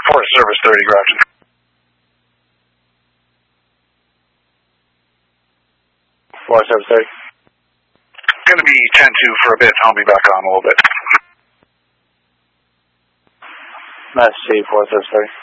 Forest Service 30, Grouchy. Forest Service 30. Going to be 10-2 for a bit. I'll be back on a little bit. Nice to see you, Forest Service 30.